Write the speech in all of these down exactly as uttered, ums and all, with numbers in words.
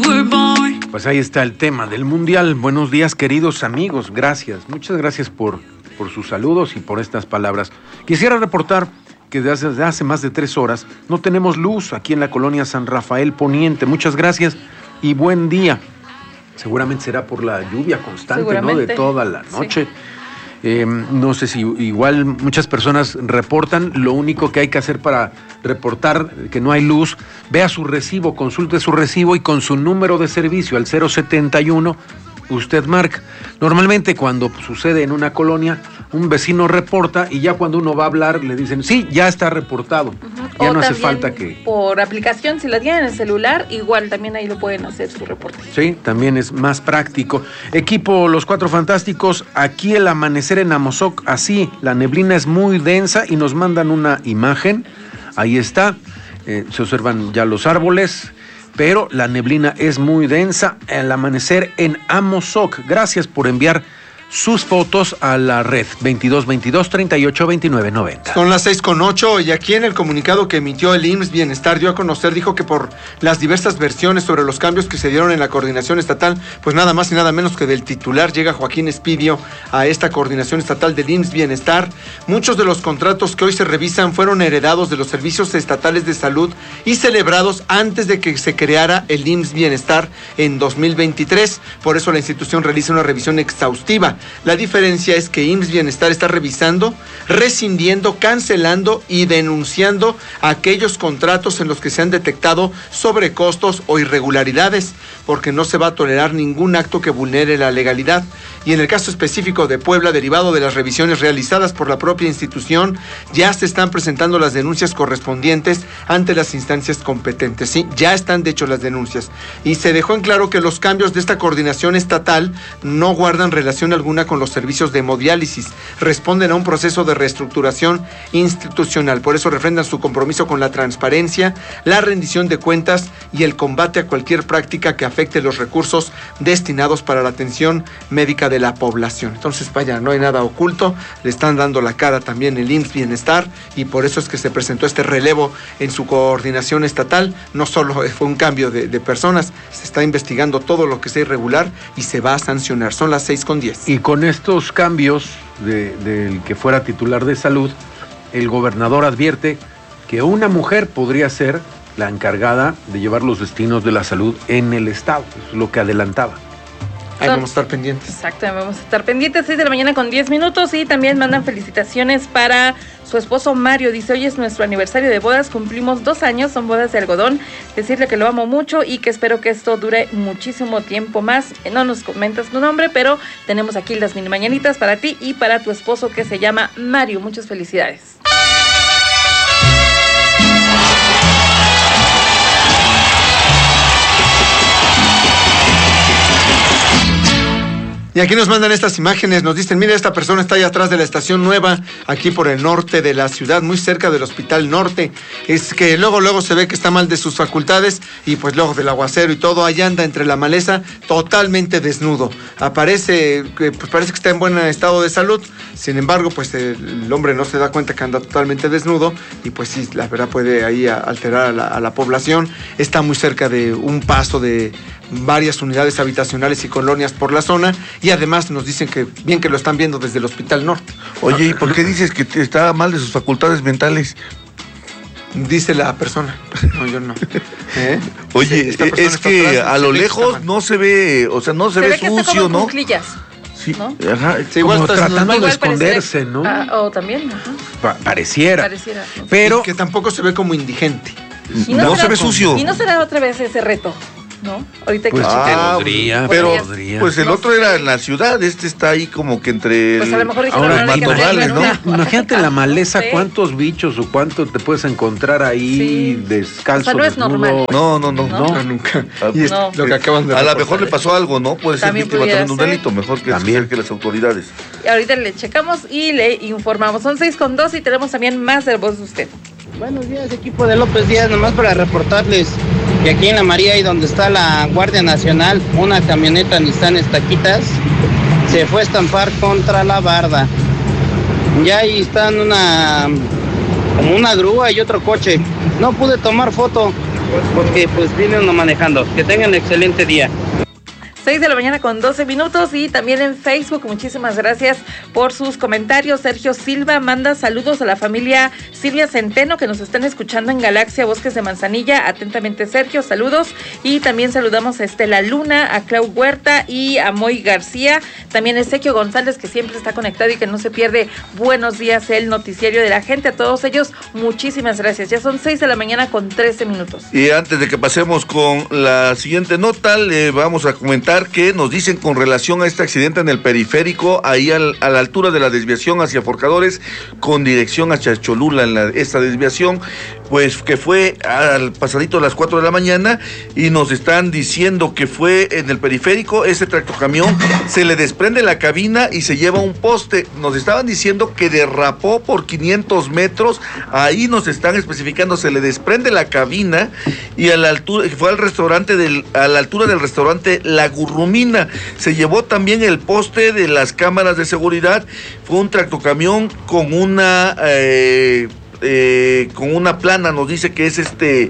Pues ahí está el tema del Mundial. Buenos días, queridos amigos. Gracias, muchas gracias por, por sus saludos y por estas palabras. Quisiera reportar que desde hace, hace más de tres horas no tenemos luz aquí en la colonia San Rafael Poniente. Muchas gracias y buen día. Seguramente será por la lluvia constante, ¿no? De toda la noche. Sí. Eh, no sé si igual muchas personas reportan. Lo único que hay que hacer para reportar que no hay luz, vea su recibo, consulte su recibo y con su número de servicio al cero setenta y uno usted marca. Normalmente cuando sucede en una colonia, un vecino reporta y ya cuando uno va a hablar le dicen, sí, ya está reportado. Uh-huh. Ya o no hace falta que... por aplicación, si la tienen en el celular, igual también ahí lo pueden hacer su reporte. Sí, también es más práctico. Equipo Los Cuatro Fantásticos, aquí el amanecer en Amozoc, así, la neblina es muy densa y nos mandan una imagen. Ahí está, eh, se observan ya los árboles, pero la neblina es muy densa. El amanecer en Amozoc. Gracias por enviar sus fotos a la red veintidós veintidós treinta y ocho veintinueve noventa. Son las seis con ocho y aquí en el comunicado que emitió el I M S S Bienestar dio a conocer, dijo que por las diversas versiones sobre los cambios que se dieron en la coordinación estatal, pues nada más y nada menos que del titular llega Joaquín Espidio a esta coordinación estatal del I M S S Bienestar. Muchos de los contratos que hoy se revisan fueron heredados de los servicios estatales de salud y celebrados antes de que se creara el I M S S Bienestar en dos mil veintitrés. Por eso la institución realiza una revisión exhaustiva. La diferencia es que I M S S Bienestar está revisando, rescindiendo, cancelando y denunciando aquellos contratos en los que se han detectado sobrecostos o irregularidades, porque no se va a tolerar ningún acto que vulnere la legalidad. Y en el caso específico de Puebla, derivado de las revisiones realizadas por la propia institución, ya se están presentando las denuncias correspondientes ante las instancias competentes. Sí, ya están de hecho las denuncias. Y se dejó en claro que los cambios de esta coordinación estatal no guardan relación alguna con los servicios de hemodiálisis, responden a un proceso de reestructuración institucional. Por eso refrendan su compromiso con la transparencia, la rendición de cuentas y el combate a cualquier práctica que afecte los recursos destinados para la atención médica de la población. Entonces, vaya, no hay nada oculto, le están dando la cara también el I M S S Bienestar y por eso es que se presentó este relevo en su coordinación estatal. No solo fue un cambio de, de personas, se está investigando todo lo que sea irregular y se va a sancionar. Son las seis con diez. Y con estos cambios de, del que fuera titular de salud, el gobernador advierte que una mujer podría ser la encargada de llevar los destinos de la salud en el estado. Eso es lo que adelantaba. Ahí vamos a estar pendientes. Exacto, vamos a estar pendientes. seis de la mañana con diez minutos y también mandan felicitaciones para su esposo Mario. Dice, hoy es nuestro aniversario de bodas, cumplimos dos años, son bodas de algodón. Decirle que lo amo mucho y que espero que esto dure muchísimo tiempo más. No nos comentas tu nombre, pero tenemos aquí las mini mañanitas para ti y para tu esposo que se llama Mario. Muchas felicidades. Y aquí nos mandan estas imágenes, nos dicen, mira, esta persona está allá atrás de la estación nueva, aquí por el norte de la ciudad, muy cerca del Hospital Norte. Es que luego, luego se ve que está mal de sus facultades y pues luego del aguacero y todo, ahí anda entre la maleza, totalmente desnudo. Aparece, pues parece que está en buen estado de salud, sin embargo, pues el hombre no se da cuenta que anda totalmente desnudo y pues sí, la verdad puede ahí alterar a la, a la población. Está muy cerca de un paso de varias unidades habitacionales y colonias por la zona y además nos dicen que bien que lo están viendo desde el Hospital Norte. Oye, ¿y por qué dices que está mal de sus facultades mentales? Dice la persona. No, yo no. ¿Eh? Oye, es que a lo lejos no se ve, o sea, no se, se ve, ve sucio, ¿no? Sí, ¿no? Ajá, sí, igual como tratando de esconderse, ¿no? Ah, o también, ajá. Pa- pareciera. Pareciera. ¿No? Pero y que tampoco se ve como indigente. Y no, no será, se ve sucio. Y no será otra vez ese reto, ¿no? Ahorita pues que ah, podría, pero podría. Pues el no otro sé. Era en la ciudad, este está ahí como que entre pues a lo mejor dijeron, ahora, no, matorrales, ¿no? Una... Imagínate la maleza, sí. cuántos bichos o cuánto te puedes encontrar ahí sí. descalzo. O sea, no es desnudo. normal. No, no, no, no, no, nunca. Y es no. Lo que acaban de a lo reportar. mejor le pasó algo, ¿no? Puede ser También víctima también de un ser. delito, mejor que también que las autoridades. Y ahorita le checamos y le informamos. Son seis con dos y tenemos también más de voz de usted. Buenos días, equipo de López Díaz, nomás para reportarles que aquí en La María, y donde está la Guardia Nacional, una camioneta Nissan Estaquitas se fue a estampar contra la barda. Ya ahí están una, como una grúa y otro coche. No pude tomar foto, porque pues viene uno manejando. Que tengan excelente día. seis de la mañana con doce minutos y también en Facebook. Muchísimas gracias por sus comentarios. Sergio Silva manda saludos a la familia Silvia Centeno que nos están escuchando en Galaxia Bosques de Manzanilla. Atentamente, Sergio, saludos. Y también saludamos a Estela Luna, a Clau Huerta y a Moy García. También a Ezequio González, que siempre está conectado y que no se pierde Buenos Días, el noticiario de la gente. A todos ellos, muchísimas gracias. Ya son seis de la mañana con trece minutos. Y antes de que pasemos con la siguiente nota, le vamos a comentar que nos dicen con relación a este accidente en el periférico, ahí al, a la altura de la desviación hacia Forjadores, con dirección hacia Cholula, en la, esta desviación, pues que fue al pasadito de las cuatro de la mañana, y nos están diciendo que fue en el periférico, ese tractocamión se le desprende la cabina y se lleva un poste. Nos estaban diciendo que derrapó por quinientos metros, ahí nos están especificando, se le desprende la cabina y a la altura, fue al restaurante del, a la altura del restaurante La Gurrumina, se llevó también el poste de las cámaras de seguridad. Fue un tractocamión con una eh, eh, con una plana, nos dice que es este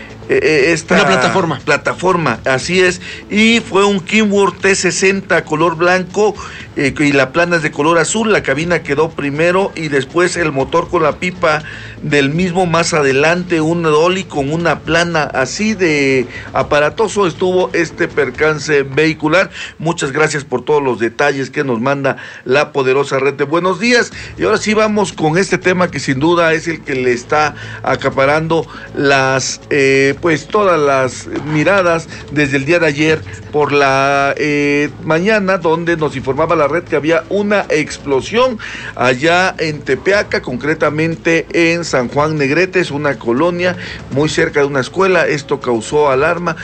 esta una plataforma. plataforma, así es, y fue un Kenworth T sesenta color blanco eh, y la plana es de color azul. La cabina quedó primero y después el motor con la pipa del mismo más adelante, un dolly con una plana, así de aparatoso estuvo este percance vehicular. Muchas gracias por todos los detalles que nos manda la poderosa red de Buenos Días. Y ahora sí vamos con este tema que sin duda es el que le está acaparando las eh, pues todas las miradas desde el día de ayer por la eh, mañana, donde nos informaba la red que había una explosión allá en Tepeaca, concretamente en San Juan Negretes, una colonia muy cerca de una escuela. Esto causó alarma.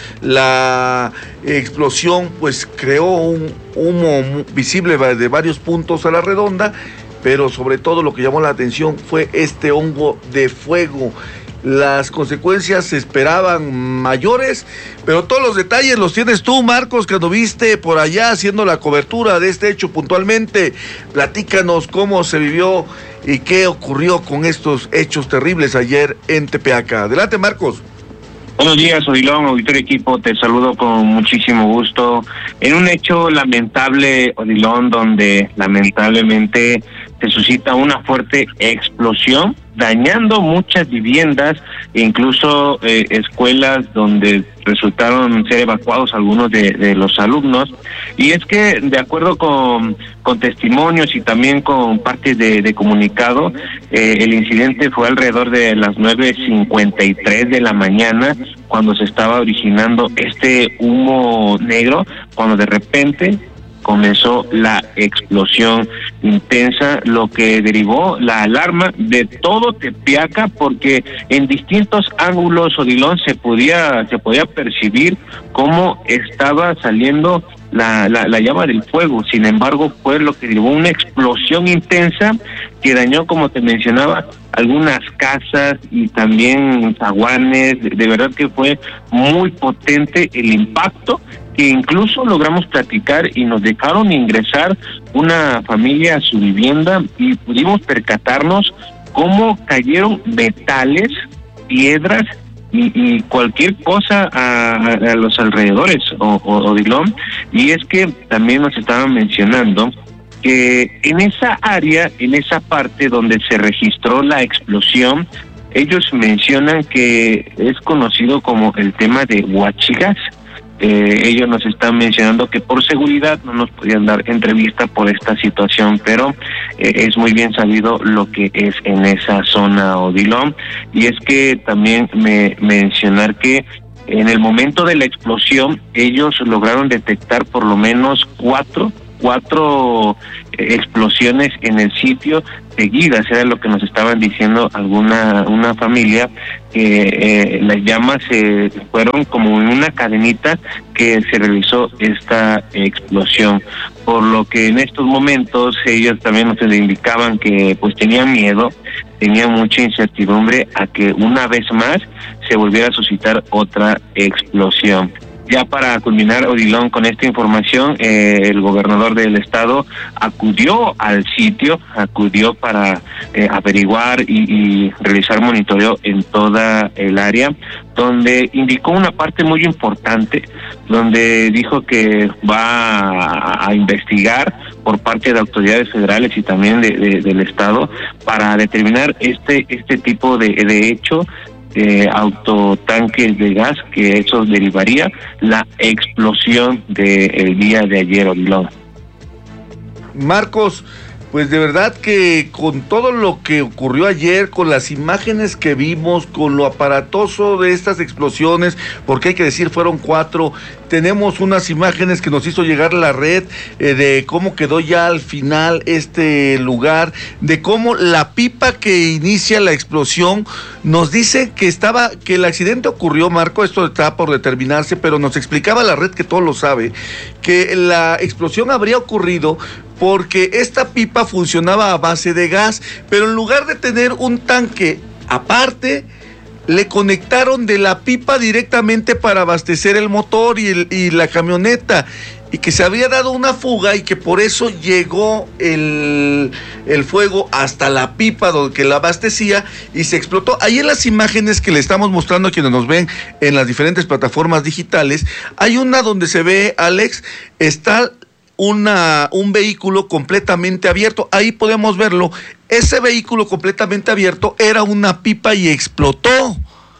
La explosión pues creó un humo visible de varios puntos a la redonda, pero sobre todo lo que llamó la atención fue este hongo de fuego. Las consecuencias se esperaban mayores, pero todos los detalles los tienes tú, Marcos, que anduviste por allá haciendo la cobertura de este hecho puntualmente. Platícanos cómo se vivió y qué ocurrió con estos hechos terribles ayer en Tepeaca. Adelante, Marcos. Buenos días, Odilón, auditorio equipo, te saludo con muchísimo gusto. En un hecho lamentable, Odilón, donde lamentablemente se suscita una fuerte explosión, dañando muchas viviendas, incluso eh, escuelas donde resultaron ser evacuados algunos de, de los alumnos. Y es que, de acuerdo con, con testimonios y también con partes de, de comunicado, eh, el incidente fue alrededor de las nueve cincuenta y tres de la mañana, cuando se estaba originando este humo negro, cuando de repente comenzó la explosión intensa, lo que derivó la alarma de todo Tepeaca, porque en distintos ángulos, Odilón, se podía se podía percibir cómo estaba saliendo la, la, la llama del fuego. Sin embargo, fue lo que derivó una explosión intensa que dañó, como te mencionaba, algunas casas y también zaguanes. De, de verdad que fue muy potente el impacto, que incluso logramos platicar y nos dejaron ingresar una familia a su vivienda y pudimos percatarnos cómo cayeron metales, piedras y, y cualquier cosa a, a los alrededores, o, o, Odilón. Y es que también nos estaban mencionando que en esa área, en esa parte donde se registró la explosión, ellos mencionan que es conocido como el tema de huachigas. Eh, ellos nos están mencionando que por seguridad no nos podían dar entrevista por esta situación, pero eh, es muy bien sabido lo que es en esa zona, Odilón. Y es que también me mencionar que en el momento de la explosión ellos lograron detectar por lo menos cuatro cuatro eh, explosiones en el sitio seguidas. Era lo que nos estaban diciendo alguna una familia, que eh, las llamas eh, fueron como en una cadenita que se realizó esta explosión, por lo que en estos momentos ellos también nos indicaban que pues tenían miedo, tenían mucha incertidumbre a que una vez más se volviera a suscitar otra explosión. Ya para culminar, Odilon, con esta información, eh, el gobernador del estado acudió al sitio, acudió para eh, averiguar y, y realizar monitoreo en toda el área, donde indicó una parte muy importante, donde dijo que va a, a investigar por parte de autoridades federales y también de, de, del estado para determinar este este tipo de, de hecho, eh, autotanques de gas, que eso derivaría la explosión del día de ayer, Odilon. Marcos, pues de verdad que con todo lo que ocurrió ayer, con las imágenes que vimos, con lo aparatoso de estas explosiones, porque hay que decir, fueron cuatro, tenemos unas imágenes que nos hizo llegar la red eh, de cómo quedó ya al final este lugar, de cómo la pipa que inicia la explosión nos dice que estaba, que el accidente ocurrió, Marco, esto está por determinarse, pero nos explicaba la red, que todo lo sabe, que la explosión habría ocurrido porque esta pipa funcionaba a base de gas, pero en lugar de tener un tanque aparte, le conectaron de la pipa directamente para abastecer el motor y, el, y la camioneta, y que se había dado una fuga y que por eso llegó el, el fuego hasta la pipa donde que la abastecía y se explotó. Ahí en las imágenes que le estamos mostrando a quienes nos ven en las diferentes plataformas digitales, hay una donde se ve, Alex, está Una, un vehículo completamente abierto, ahí podemos verlo, ese vehículo completamente abierto era una pipa y explotó.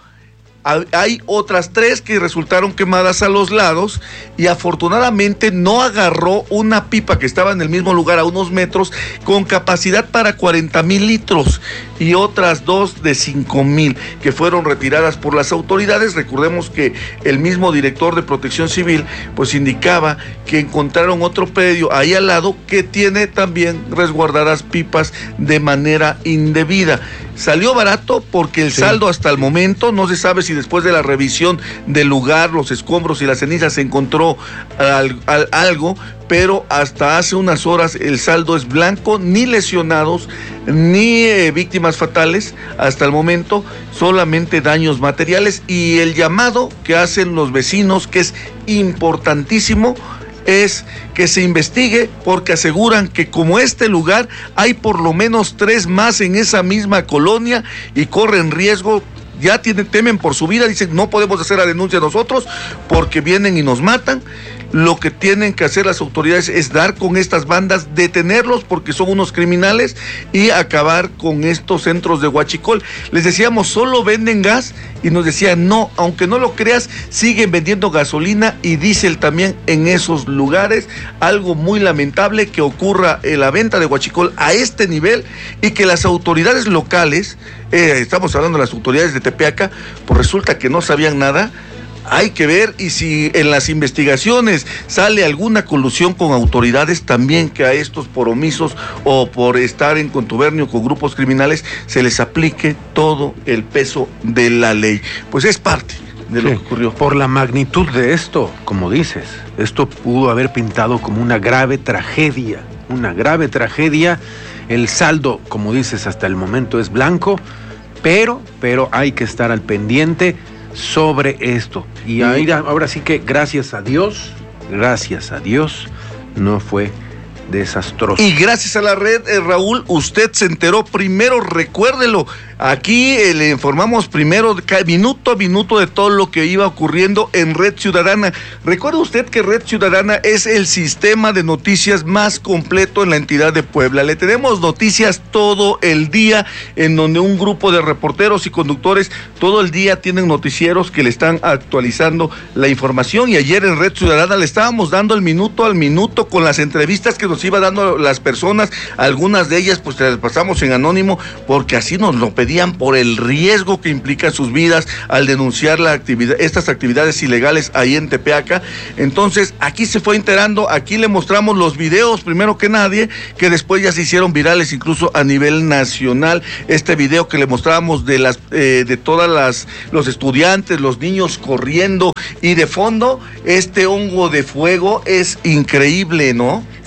Hay otras tres que resultaron quemadas a los lados y afortunadamente no agarró una pipa que estaba en el mismo lugar a unos metros con capacidad para cuarenta mil litros y otras dos de cinco mil que fueron retiradas por las autoridades. Recordemos que el mismo director de Protección Civil pues indicaba que encontraron otro predio ahí al lado que tiene también resguardadas pipas de manera indebida. Salió barato porque el sí. saldo hasta el momento, no se sabe si después de la revisión del lugar, los escombros y las cenizas se encontró al, al, algo, pero hasta hace unas horas el saldo es blanco, ni lesionados, ni eh, víctimas fatales hasta el momento, solamente daños materiales, y el llamado que hacen los vecinos, que es importantísimo, es que se investigue, porque aseguran que como este lugar hay por lo menos tres más en esa misma colonia y corren riesgo, ya tienen, temen por su vida, dicen no podemos hacer la denuncia nosotros porque vienen y nos matan. Lo que tienen que hacer las autoridades es dar con estas bandas, detenerlos porque son unos criminales y acabar con estos centros de huachicol. Les decíamos, solo venden gas y nos decían, no, aunque no lo creas, siguen vendiendo gasolina y diésel también en esos lugares. Algo muy lamentable que ocurra en la venta de huachicol a este nivel y que las autoridades locales, eh, estamos hablando de las autoridades de Tepeaca, pues resulta que no sabían nada. Hay que ver, y si en las investigaciones sale alguna colusión con autoridades, también que a estos por omisos o por estar en contubernio con grupos criminales se les aplique todo el peso de la ley. Pues es parte de lo sí, que ocurrió. Por la magnitud de esto, como dices, esto pudo haber pintado como una grave tragedia, una grave tragedia. El saldo, como dices, hasta el momento es blanco, pero, pero hay que estar al pendiente sobre esto. Y ahí, ahora sí que gracias a Dios, gracias a Dios, no fue desastroso. Y gracias a la red, eh, Raúl, usted se enteró primero, recuérdelo. Aquí eh, le informamos primero, minuto a minuto, de todo lo que iba ocurriendo en Red Ciudadana. Recuerda usted que Red Ciudadana es el sistema de noticias más completo en la entidad de Puebla. Le tenemos noticias todo el día, en donde un grupo de reporteros y conductores todo el día tienen noticieros que le están actualizando la información. Y ayer en Red Ciudadana le estábamos dando el minuto al minuto con las entrevistas que nos iba dando las personas. Algunas de ellas pues te las pasamos en anónimo porque así nos lo pedían, por el riesgo que implica sus vidas al denunciar la actividad, estas actividades ilegales ahí en Tepeaca. Entonces aquí se fue enterando, aquí le mostramos los videos primero que nadie, que después ya se hicieron virales incluso a nivel nacional. Este video que le mostrábamos de las eh, de todas las los estudiantes, los niños corriendo, y de fondo este hongo de fuego es increíble, ¿no?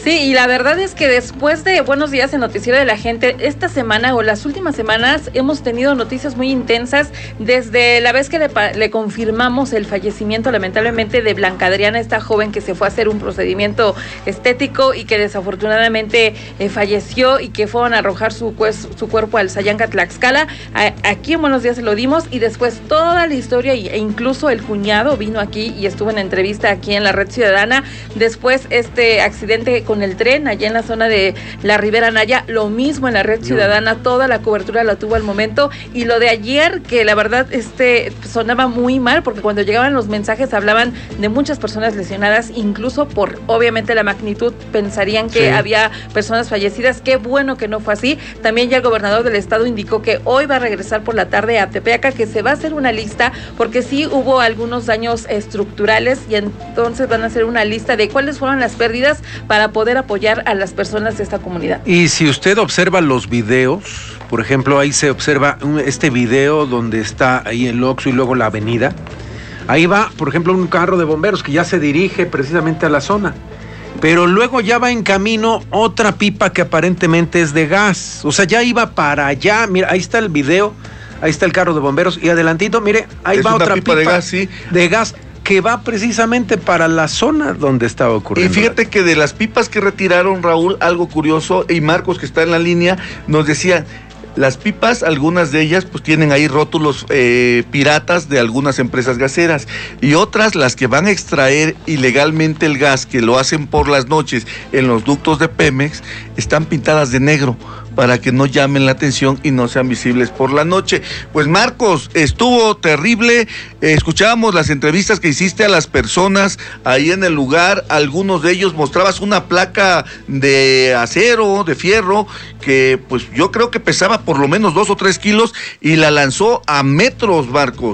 Sí, y la verdad es que después de Buenos Días en Noticiero de la Gente, esta semana o las últimas semanas hemos tenido noticias muy intensas, desde la vez que le, le confirmamos el fallecimiento lamentablemente de Blanca Adriana, esta joven que se fue a hacer un procedimiento estético y que desafortunadamente eh, falleció y que fueron a arrojar su, pues, su cuerpo al Sayanca Tlaxcala. A, aquí en Buenos Días se lo dimos, y después toda la historia, e incluso el cuñado vino aquí y estuvo en entrevista aquí en la Red Ciudadana. Después este accidente con el tren allá en la zona de la Ribera Naya, lo mismo en la Red Ciudadana, toda la cobertura la tuvo al momento. Y lo de ayer, que la verdad este sonaba muy mal, porque cuando llegaban los mensajes hablaban de muchas personas lesionadas, incluso por obviamente la magnitud pensarían que sí había personas fallecidas. Qué bueno que no fue así. También ya el gobernador del estado indicó que hoy va a regresar por la tarde a Tepeaca, que se va a hacer una lista, porque sí hubo algunos daños estructurales, y entonces van a hacer una lista de cuáles fueron las pérdidas para poder apoyar a las personas de esta comunidad. Y si usted observa los videos, por ejemplo, ahí se observa un, este video donde está ahí el Oxxo y luego la avenida, ahí va, por ejemplo, un carro de bomberos que ya se dirige precisamente a la zona, pero luego ya va en camino otra pipa que aparentemente es de gas, o sea, ya iba para allá. Mira, ahí está el video, ahí está el carro de bomberos, y adelantito, mire, ahí es va otra otra pipa, pipa de gas, sí. de gas que va precisamente para la zona donde estaba ocurriendo. Y fíjate que de las pipas que retiraron, Raúl, algo curioso, y Marcos, que está en la línea, nos decía, las pipas, algunas de ellas, pues tienen ahí rótulos eh, piratas de algunas empresas gaseras, y otras, las que van a extraer ilegalmente el gas, que lo hacen por las noches en los ductos de Pemex, están pintadas de negro, para que no llamen la atención y no sean visibles por la noche. Pues Marcos, estuvo terrible, eh, escuchábamos las entrevistas que hiciste a las personas ahí en el lugar, algunos de ellos mostrabas una placa de acero, de fierro, que pues yo creo que pesaba por lo menos dos o tres kilos, y la lanzó a metros, Marcos.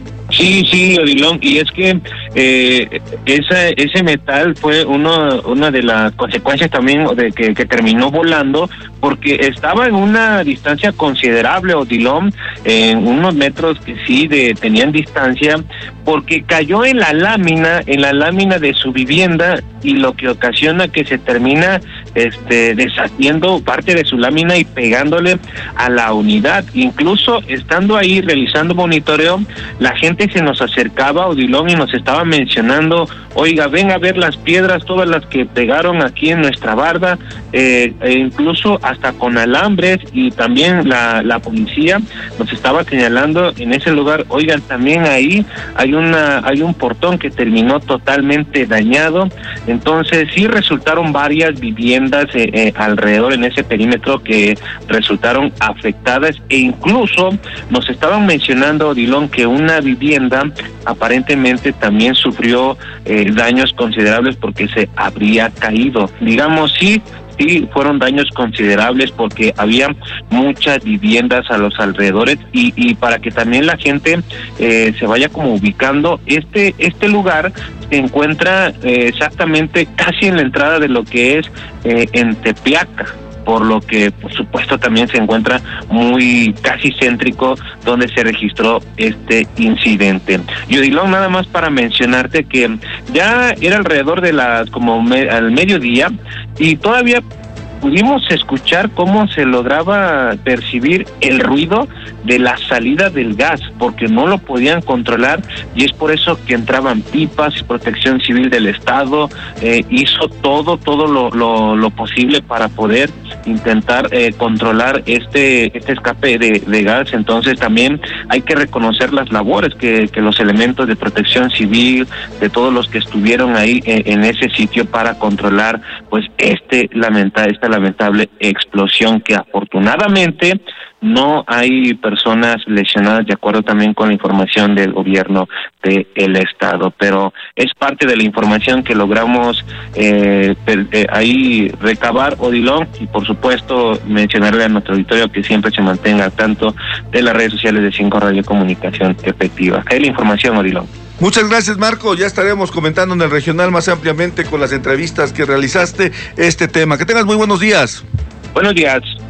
Sí, sí, Odilon, y es que eh, esa, ese metal fue uno, una de las consecuencias también de que, que terminó volando, porque estaba en una distancia considerable, Odilon, en unos metros que sí de, tenían distancia, porque cayó en la lámina, en la lámina de su vivienda, y lo que ocasiona que se termina este, deshaciendo parte de su lámina y pegándole a la unidad. Incluso estando ahí realizando monitoreo, la gente se nos acercaba, Odilon, y nos estaba mencionando, oiga, ven a ver las piedras, todas las que pegaron aquí en nuestra barda, eh, e incluso hasta con alambres, y también la, la policía nos estaba señalando en ese lugar, oigan, también ahí hay una hay un portón que terminó totalmente dañado. Entonces sí resultaron varias viviendas eh, eh, alrededor en ese perímetro que resultaron afectadas, e incluso nos estaban mencionando, Odilon, que una vivienda aparentemente también sufrió eh, daños considerables porque se habría caído. Digamos, sí, sí fueron daños considerables porque había muchas viviendas a los alrededores, y, y para que también la gente eh, se vaya como ubicando, este este lugar se encuentra eh, exactamente casi en la entrada de lo que es eh, en Tepeaca, por lo que por supuesto también se encuentra muy casi céntrico donde se registró este incidente. Y Odilon, nada más para mencionarte que ya era alrededor de las como me, al mediodía, y todavía pudimos escuchar cómo se lograba percibir el ruido de la salida del gas, porque no lo podían controlar, y es por eso que entraban pipas. Protección Civil del Estado eh, hizo todo, todo lo, lo, lo posible para poder intentar eh, controlar este este escape de, de gas. Entonces también hay que reconocer las labores que, que los elementos de Protección Civil, de todos los que estuvieron ahí en, en ese sitio para controlar pues este lamentable esta lamentable explosión, que afortunadamente no hay personas lesionadas, de acuerdo también con la información del gobierno del estado, pero es parte de la información que logramos eh, per, eh, ahí recabar, Odilon, y por supuesto mencionarle a nuestro auditorio que siempre se mantenga al tanto de las redes sociales de cinco Radio Comunicación Efectiva. Es la información, Odilon. Muchas gracias, Marco. Ya estaremos comentando en el regional más ampliamente con las entrevistas que realizaste este tema. Que tengas muy buenos días. Buenos días.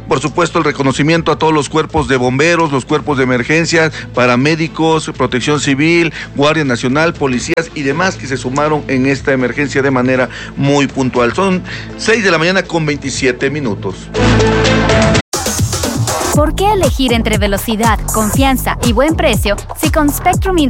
por supuesto el reconocimiento a todos los cuerpos de bomberos, los cuerpos de emergencia, paramédicos, protección civil, Guardia Nacional, policías y demás que se sumaron en esta emergencia de manera muy puntual. Son seis de la mañana con veintisiete minutos. ¿Por qué elegir entre velocidad, confianza y buen precio si con Spectrum